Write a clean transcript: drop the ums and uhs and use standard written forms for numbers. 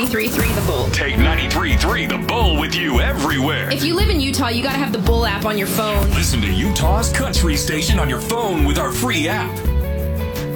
93.3 The Bull. Take 93.3 The Bull with you everywhere. If you live in Utah, you gotta have the Bull app on your phone. Listen to Utah's country station on your phone with our free app.